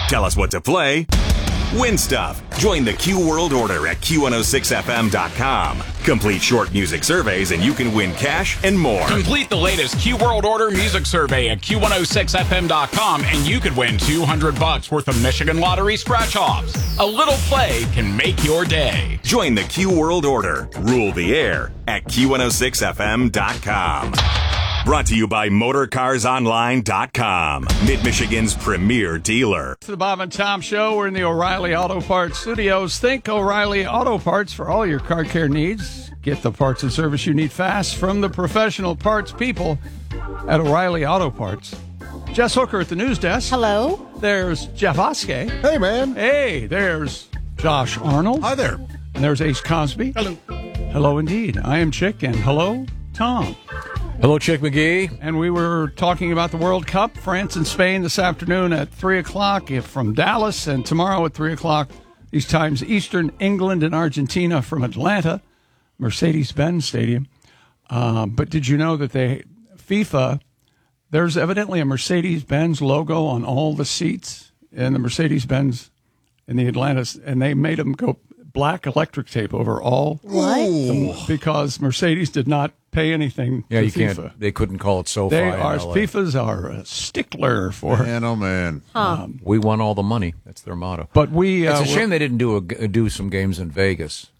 Tell us what to play. Win stuff. Join the Q World Order at Q106FM.com. Complete short music surveys and you can win cash and more. Complete the latest Q World Order music survey at Q106FM.com and you could win $200 worth of Michigan Lottery scratch-offs. A little play can make your day. Join the Q World Order. Rule the air at Q106FM.com. Brought to you by MotorCarsOnline.com, Mid-Michigan's premier dealer. It's the Bob and Tom Show. We're in the O'Reilly Auto Parts studios. Think O'Reilly Auto Parts for all your car care needs. Get the parts and service you need fast from the professional parts people at O'Reilly Auto Parts. Jess Hooker at the news desk. Hello. There's Jeff Oskey. Hey, man. Hey, there's Josh Arnold. Hi there. And there's Ace Cosby. Hello. Hello indeed. I am Chick, and hello, Tom. Hello, Chick McGee. And we were talking about the World Cup, France and Spain this afternoon at 3 o'clock from Dallas, and tomorrow at 3 o'clock, these times Eastern, England and Argentina from Atlanta, Mercedes-Benz Stadium. But did you know that FIFA, there's evidently a Mercedes-Benz logo on all the seats in the Mercedes-Benz in the Atlanta, and they made them go black electric tape over all. What? Because Mercedes did not pay anything to you FIFA. can't. They couldn't call it SoFi. FIFA's are a stickler for. Man, oh man. We won all the money. That's their motto. But we. It's a shame they didn't do some games in Vegas.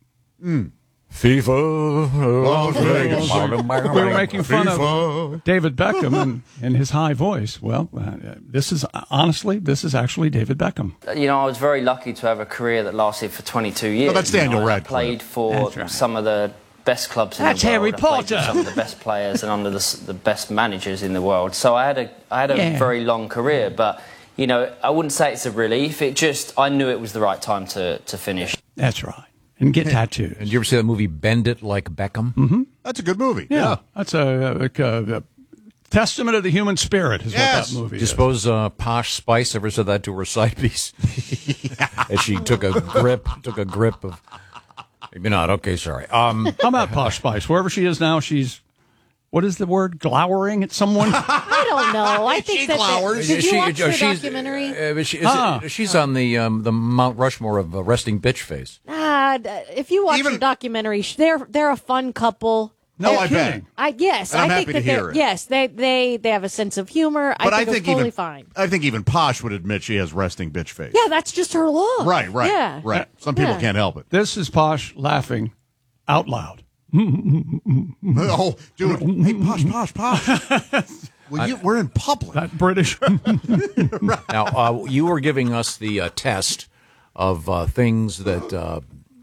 FIFA. Las Vegas. We were making fun of David Beckham and his high voice. Well, this is actually David Beckham. You know, I was very lucky to have a career that lasted for 22 years. Oh, that's Daniel Radcliffe. I played for some of the best clubs in the world. That's Harry I played Potter. with some of the best players and under the best managers in the world. So I had a very long career, but you know, I wouldn't say it's a relief. I knew it was the right time to finish. That's right. And get tattoos. And did you ever see that movie Bend It Like Beckham? Mm-hmm. That's a good movie. Yeah. That's a testament of the human spirit is what that movie Do you is. suppose Posh Spice ever said that to her side piece? And she took a grip of... Maybe not. Okay, sorry. How about Posh Spice? Wherever she is now, she's... What is the word? Glowering at someone? I don't know. I think that glowers. did you watch the she's- documentary? She's on the Mount Rushmore of resting bitch face. If you watch the documentary, they're a fun couple. No, I bet. Yes, And I'm I happy think to that hear it. yes, they have a sense of humor. But I think it's totally fine. I think even Posh would admit she has resting bitch face. Yeah, that's just her look. Right. Yeah. Right. Some people Yeah. can't help it. This is Posh laughing out loud. Oh, dude. Hey, Posh. We're in public. That British. Now, you were giving us the test of things that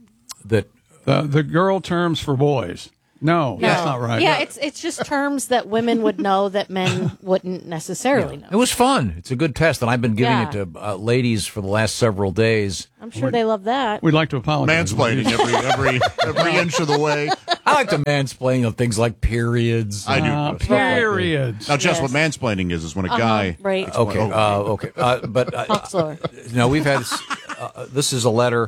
the girl terms for boys. No, that's not right. Yeah, it's just terms that women would know that men wouldn't necessarily know. It was fun. It's a good test, and I've been giving it to ladies for the last several days. I'm sure they love that. We'd like to apologize. Mansplaining every inch of the way. I like the mansplaining of things like periods. I do. Periods. Now, Jess, what mansplaining is when a guy... Right. Okay. Talk slower. No, we've had... this is a letter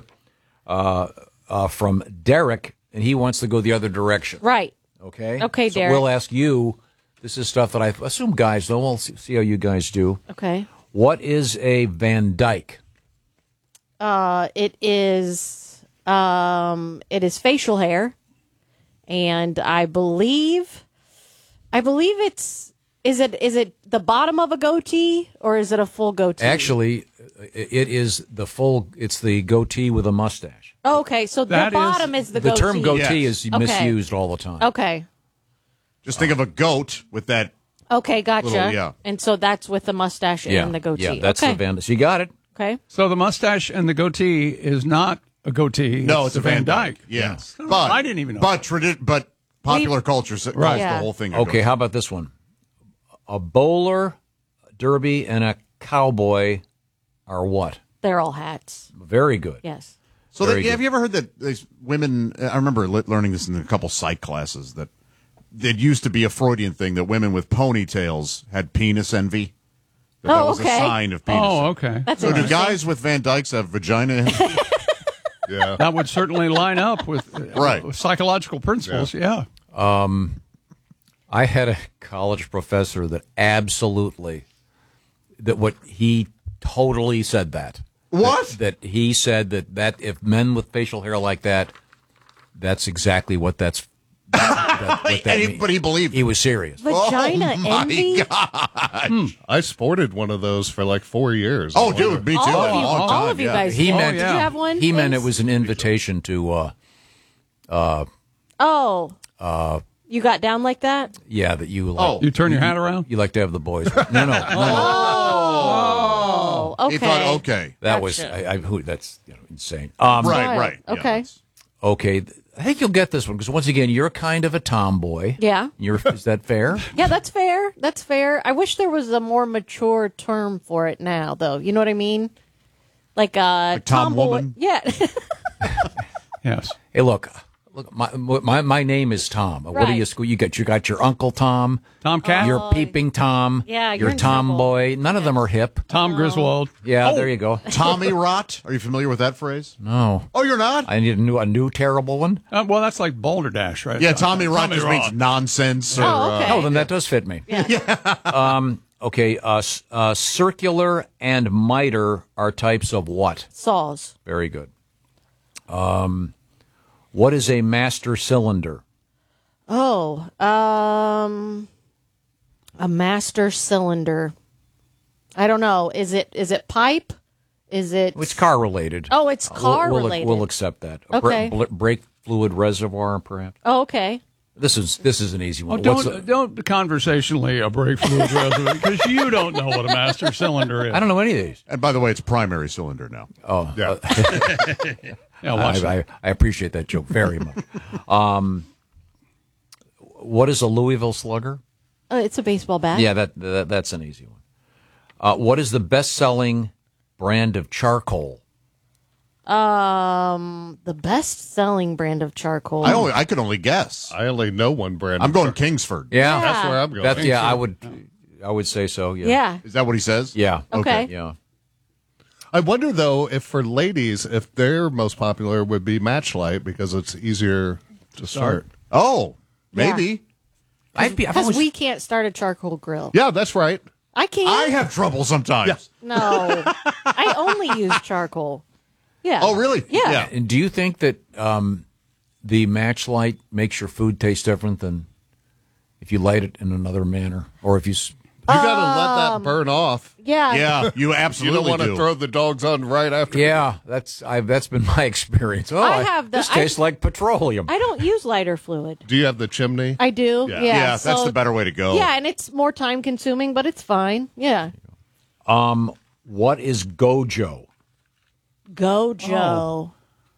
from Derek, and he wants to go the other direction. Right. Okay? Okay, so Derek. we'll ask you... This is stuff that I assume guys know. We'll see how you guys do. Okay. What is a Van Dyke? It is facial hair, and I believe it's is it the bottom of a goatee or is it a full goatee? Actually, it is it's the goatee with a mustache. Oh, okay, so the bottom is the The goatee. term goatee is Okay. misused all the time. Okay. Just think of a goat with that... Okay, gotcha. Little, And so that's with the mustache and the goatee. Yeah, that's okay. the Van Dyke. So you got it. Okay. So the mustache and the goatee is not a goatee. No, it's a Van Dyke. Yes. Yeah. But I didn't even know. But popular culture calls the whole thing a Okay, goatee. how about this one? A bowler, a derby, and a cowboy are what? They're all hats. Very good. Yes. So Very have you ever heard that these women... I remember learning this in a couple psych classes, that it used to be a Freudian thing that women with ponytails had penis envy. That was okay. a sign of penis. Oh, okay. That's So do interesting. guys with Van Dykes have vagina envy? Yeah. That would certainly line up with Right. psychological principles. Yeah. I had a college professor that what he totally said that. What? That he said that if men with facial hair like that, that's exactly what that's. What that means. But he believed he was serious. Vagina envy? I sported one of those for like 4 years. Oh, dude, me too. All of you guys. He did. meant Did you have one? He meant it Vince? was an invitation to. You got down like that? Yeah, that you like. You turn your hat around? You like to have the boys. No. Oh, okay. He thought, okay. That was Gotcha. that's insane. Right. Okay. Yeah, Okay, I think you'll get this one because once again, you're kind of a tomboy. Yeah. Is that fair? Yeah, that's fair. That's fair. I wish there was a more mature term for it now, though. You know what I mean? Like Tom tomboy. woman? Yeah. Yes. Hey, look, my name is Tom. What do Right. you got? You got your Uncle Tom, Tomcat? your peeping Tom, Yeah, you're your in trouble. tomboy. None of them are hip. Tom Griswold. Yeah, there you go. Tommy rot. Are you familiar with that phrase? No, Oh, you're not? I need a new terrible one. Well, that's like Balderdash, right? Yeah, Tommy rot Tommy just Rot. means nonsense. Or, Oh, okay. Oh, then that does fit me. Okay, circular and miter are types of what? Saws. Very good. What is a master cylinder? Oh, a master cylinder. I don't know. Is it pipe? Is it? It's car related. Oh, it's car related. We'll accept that. Okay. Brake fluid reservoir, perhaps. Oh, okay. This is an easy one. Don't conversationally break fluid reservoir because you don't know what a master cylinder is. I don't know any of these. And by the way, it's primary cylinder now. Oh, Yeah. Yeah, watch that. I appreciate that joke very much. What is a Louisville Slugger? It's a baseball bat. Yeah, that's an easy one. What is the best-selling brand of charcoal? The best-selling brand of charcoal. I could only guess. I only know one brand. I'm going Kingsford. Yeah, That's where I'm going. I would say so. Yeah. Yeah. Is that what he says? Yeah. Okay. Yeah. I wonder though if for ladies, if their most popular would be Matchlight because it's easier to start. Oh, maybe. I've Because always, we can't start a charcoal grill. Yeah, that's right. I can't. I have trouble sometimes. No. I only use charcoal. Yeah. Oh, really? Yeah. And do you think that the matchlight makes your food taste different than if you light it in another manner, or if you? You got to let that burn off. Yeah. Yeah, you You absolutely don't want to throw the dogs on right after. Yeah, that's been my experience. Oh, I have this tastes like petroleum. I don't use lighter fluid. Do you have the chimney? I do. Yeah. Yeah. Yeah, that's the better way to go. Yeah, and it's more time consuming, but it's fine. Yeah. What is Gojo? Go, Joe.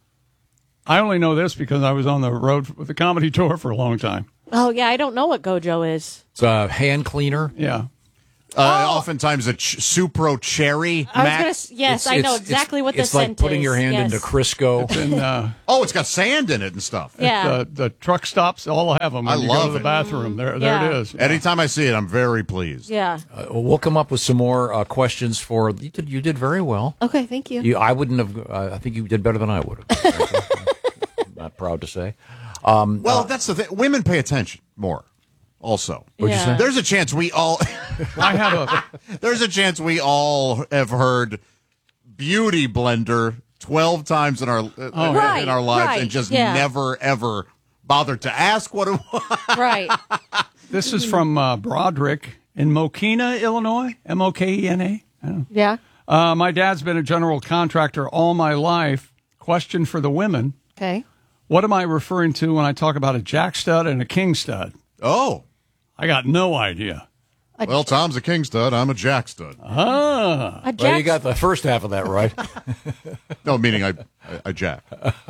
I only know this because I was on the road with the comedy tour for a long time. Oh, yeah. I don't know what Gojo is. It's a hand cleaner. Yeah. Oftentimes a Supro Cherry. I was Mac. going to. Yes, I know exactly what the It's like scent putting is. your hand Yes. into Crisco. And Oh, it's got sand in it and stuff. Yeah. the truck stops all have them. I When you go love to the it. bathroom. There Yeah. it is. Anytime I see it, I'm very pleased. Yeah. We'll come up with some more questions for you. Did very well. Okay. Thank you. I wouldn't have. I think you did better than I would have. Not proud to say. Well, that's the thing. Women pay attention more. Also, What'd you say? There's a chance we all. I have There's a chance we all have heard "beauty blender" 12 times in our Right, in our lives right, and just yeah. never ever bothered to ask what it was. Right. this is from Broderick in Mokena, Illinois. Mokena. Yeah. My dad's been a general contractor all my life. Question for the women: Okay. what am I referring to when I talk about a jack stud and a king stud? Oh, I got no idea. well, Tom's a king stud. I'm a jack stud. A Well, jack. you got the first half of that right. No, meaning I jack.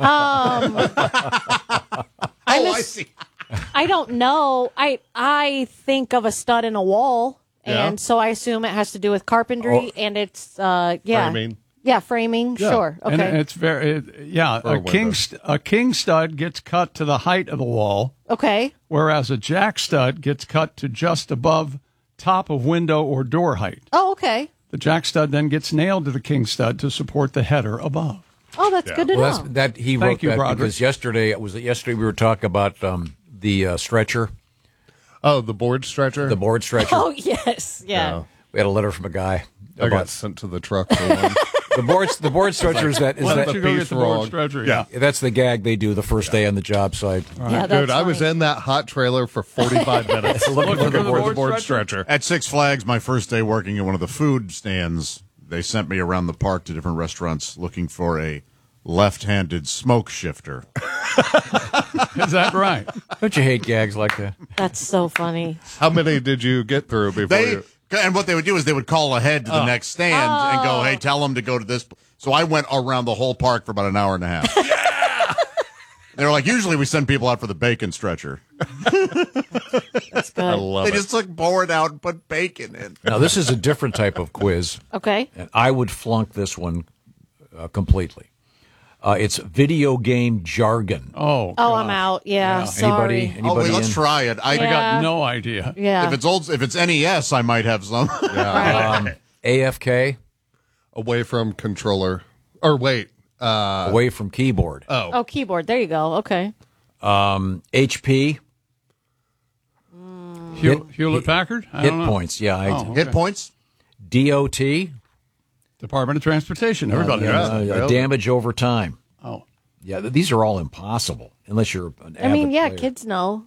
I see. I don't know. I think of a stud in a wall, and Yeah. so I assume it has to do with carpentry, and it's Framing. Yeah, framing. Sure. Okay. And it's very For a window. A king stud gets cut to the height of the wall, Okay. whereas a jack stud gets cut to just above top of window or door height. Oh, okay. The jack stud then gets nailed to the king stud to support the header above. Oh, that's good to know. Well, he Thank wrote you, that Broderick. because yesterday we were talking about the stretcher, Oh, the board stretcher. the board stretcher. Oh, yes. Yeah. We had a letter from a guy I got sent to the truck for one. The board stretcher is that. Why don't the you go get piece the board wrong. stretcher? Yeah. That's the gag they do the first day on the job site. Yeah, that's Dude, I was funny. in that hot trailer for 45 minutes looking for the board stretcher. At Six Flags, my first day working at one of the food stands, they sent me around the park to different restaurants looking for a left-handed smoke shifter. Is that right? Don't you hate gags like that? That's so funny. How many did you get through before you... And what they would do is they would call ahead to the next stand and go, hey, tell them to go to this. So I went around the whole park for about an hour and a half. Yeah! They were like, usually we send people out for the bacon stretcher. That's good. I love They it. just took board out and put bacon in. Now, this is a different type of quiz, Okay. and I would flunk this one completely. It's video game jargon. Oh, Oh, I'm out. Yeah, sorry. Anybody Oh, wait, let's in? try it. I Yeah. got no idea. Yeah. If it's NES, I might have some. AFK, Away from controller. Or wait. away from keyboard. Oh, keyboard. There you go. Okay. HP, Hewlett Packard? I hit don't know. points. Yeah, Hit points? DOT, Department of Transportation. Everybody knows. damage over time. Oh. Yeah, these are all impossible unless you're an avid I mean, yeah, player. kids know.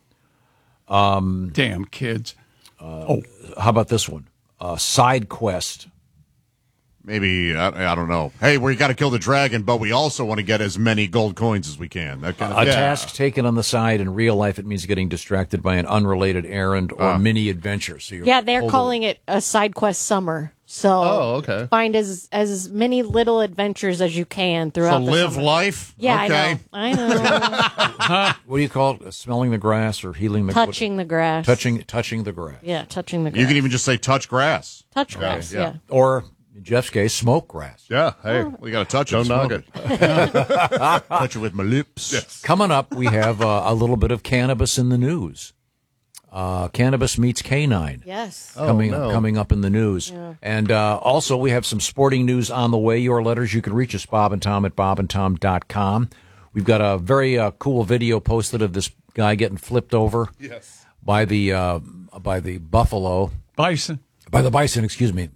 Damn kids. How about this one? Side quest. Maybe, I don't know. Hey, we got to kill the dragon, but we also want to get as many gold coins as we can. That kind of A thing. task taken on the side. In real life, it means getting distracted by an unrelated errand or mini adventure. So you're Yeah, they're pulled calling it a side quest summer. So Oh, okay. find as many little adventures as you can So throughout the live summer. life? Yeah, Okay. I know. What do you call it? Smelling the grass or healing the Touching the grass. touching the grass, Yeah, touching the grass. You can even just say touch grass. touch grass. Yeah. or in Jeff's case, smoke grass. Yeah, hey. We got to touch it. Don't knock smoke it. Touch it with my lips. Coming up, we have a little bit of cannabis in the news. Cannabis meets canine. Yes. Coming up in the news. And also, we have some sporting news on the way. Your letters, you can reach us, Bob and Tom at bobandtom.com. We've got a very cool video posted of this guy getting flipped over by the buffalo. Bison. By the bison, excuse me.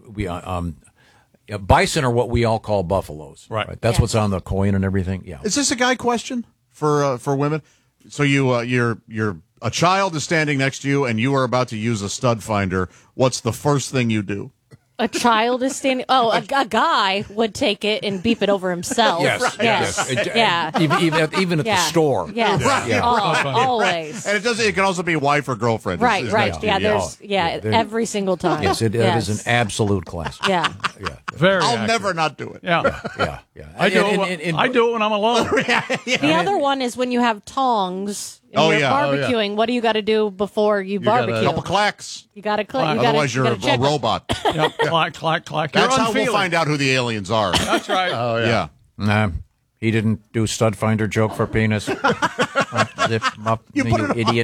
Bison are what we all call buffaloes. Right. That's what's on the coin and everything. Yeah. Is this a guy question for women? So you're a child is standing next to you and you are about to use a stud finder. What's the first thing you do? A child is standing. Oh, a guy would take it and beep it over himself. Yes. Yeah. Even at the store. Yes. Yeah. Always. And it can also be wife or girlfriend. Right. is Right. next to Yeah. you. There's. Yeah, there- Every single time. Yes, it is an absolute classic. Yeah. Yeah. Very I'll accurate. never not do it. Yeah. Yeah. I do it when I'm alone. The other one is when you have tongs and Oh, you're yeah. Oh, yeah. barbecuing. What do you got to do before you barbecue? Couple clacks. You got to click. Otherwise, you're a robot. Yep. Clack, clack, clack. That's You're how we'll unfeeling. find out who the aliens are. That's right. Oh, yeah. Yeah. Nah, he didn't do stud finder joke for penis. Zip him up, you idiot.